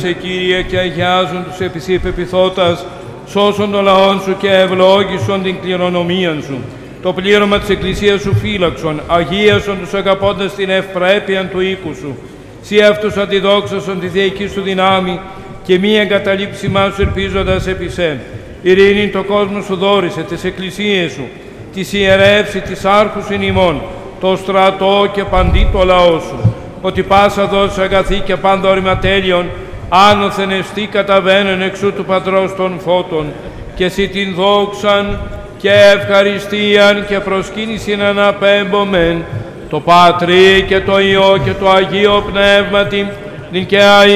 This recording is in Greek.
σε, Κύριε, και αγιάζουν τους επί σοι πεποιθώτας, σώσον των λαών σου και ευλόγησον την κληρονομίαν σου. Το πλήρωμα της Εκκλησίας σου φύλαξον, αγίασον τους αγαπώντας την ευπρέπεια του οίκου σου. Σύ αυτούς αντιδόξασον τη θεϊκή σου δυνάμει και μη εγκαταλείψημά σου ελπίζοντας επί σε. Ειρήνην το κόσμο σου δόρισε, τις εκκλησίες σου, τις ιερεύσει, τις άρχους εν ημών, το στρατό και παντί το λαό σου. Ότι πάσα δόση αγαθή και πάντα ορηματέλειον, άνωθεν εστί καταβαίνουν εξού του Πατρός των φώτων, και εσύ την δόξαν και ευχαριστίαν και προσκύνησιν αναπέμπομεν, το Πατρί και το Υιό και το Αγίο Πνεύματι, νυν και αεί